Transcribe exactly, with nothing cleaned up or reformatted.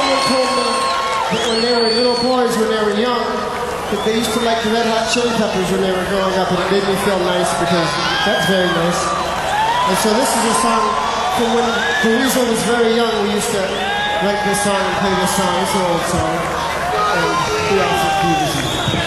someone told me that when they were little boys, when they were young, that they used to like the Red Hot Chili Peppers when they were growing up, and it made me feel nice because that's very nice. And so this is a song from when the Weasel was very young. We used to write this song and play this song. It's an old song. And we also do this.